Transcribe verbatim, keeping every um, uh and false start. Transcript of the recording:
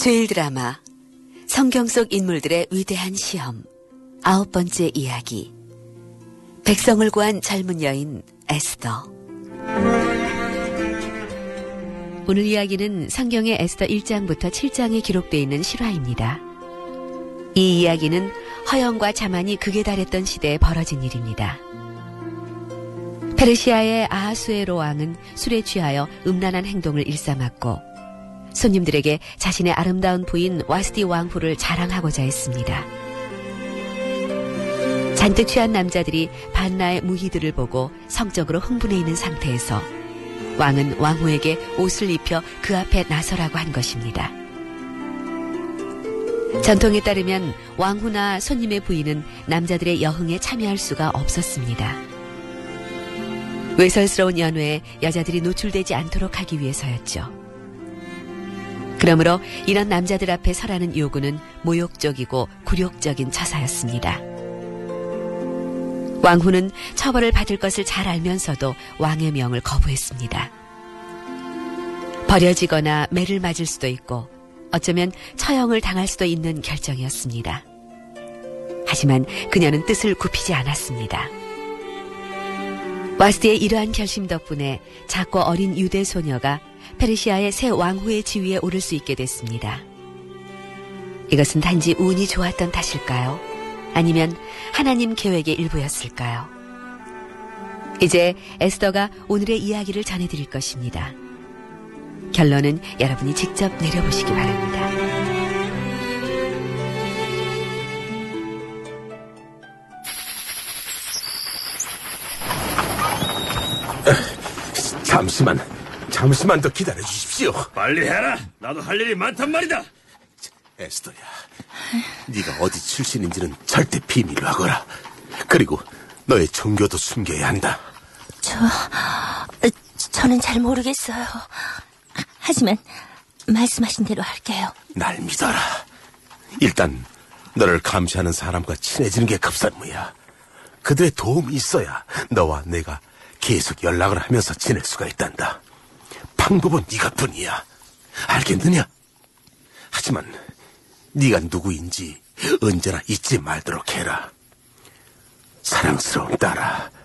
죄일 드라마 성경 속 인물들의 위대한 시험 아홉 번째 이야기 백성을 구한 젊은 여인 에스더. 오늘 이야기는 성경의 에스더 일 장부터 칠 장에 기록되어 있는 실화입니다. 이 이야기는 허영과 자만이 극에 달했던 시대에 벌어진 일입니다. 페르시아의 아하수에로 왕은 술에 취하여 음란한 행동을 일삼았고 손님들에게 자신의 아름다운 부인 와스디 왕후를 자랑하고자 했습니다. 잔뜩 취한 남자들이 반나의 무희들을 보고 성적으로 흥분해 있는 상태에서 왕은 왕후에게 옷을 입혀 그 앞에 나서라고 한 것입니다. 전통에 따르면 왕후나 손님의 부인은 남자들의 여흥에 참여할 수가 없었습니다. 외설스러운 연회에 여자들이 노출되지 않도록 하기 위해서였죠. 그러므로 이런 남자들 앞에 서라는 요구는 모욕적이고 굴욕적인 처사였습니다. 왕후는 처벌을 받을 것을 잘 알면서도 왕의 명을 거부했습니다. 버려지거나 매를 맞을 수도 있고 어쩌면 처형을 당할 수도 있는 결정이었습니다. 하지만 그녀는 뜻을 굽히지 않았습니다. 와스디의 이러한 결심 덕분에 작고 어린 유대 소녀가 페르시아의 새 왕후의 지위에 오를 수 있게 됐습니다. 이것은 단지 운이 좋았던 탓일까요? 아니면 하나님 계획의 일부였을까요? 이제 에스더가 오늘의 이야기를 전해드릴 것입니다. 결론은 여러분이 직접 내려보시기 바랍니다. 잠시만, 잠시만 더 기다려 주십시오. 빨리 해라. 나도 할 일이 많단 말이다. 에스더야, 네가 어디 출신인지는 절대 비밀로 하거라. 그리고 너의 종교도 숨겨야 한다. 저, 저는 잘 모르겠어요. 하지만 말씀하신 대로 할게요. 날 믿어라. 일단 너를 감시하는 사람과 친해지는 게 급선무야. 그들의 도움이 있어야 너와 내가 계속 연락을 하면서 지낼 수가 있단다. 방법은 네가 뿐이야. 알겠느냐? 하지만 네가 누구인지 언제나 잊지 말도록 해라. 사랑스러운 딸아,